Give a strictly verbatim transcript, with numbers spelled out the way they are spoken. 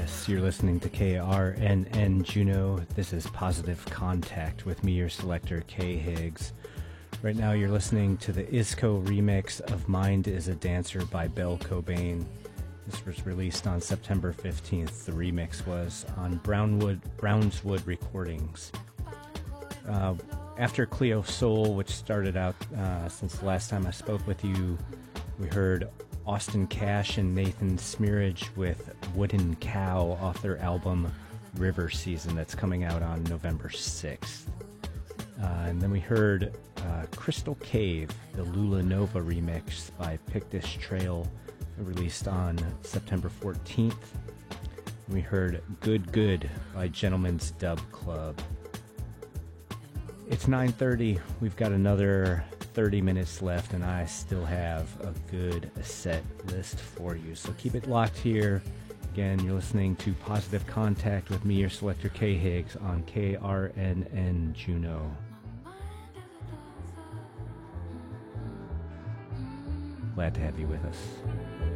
Yes, you're listening to K R N N Juneau. This is Positive Contact with me, your selector, Kay Higgs. Right now you're listening to the Isco remix of Mind is a Dancer by Belle Cobain. This was released on September fifteenth. The remix was on Brownwood, Brownswood Recordings. Uh, after Cleo Soul, which started out uh, since the last time I spoke with you, we heard Austin Cash and Nathan Smearage with Wooden Cow off their album River Season that's coming out on November sixth. Uh, and then we heard uh, Crystal Cave, the Lula Nova remix by Pictish Trail, released on September fourteenth. And we heard Good Good by Gentleman's Dub Club. It's nine thirty. We've got another thirty minutes left, and I still have a good set list for you. So keep it locked here. Again, you're listening to Positive Contact with me, your selector, Kay Higgs, on K R N N Juneau. Glad to have you with us.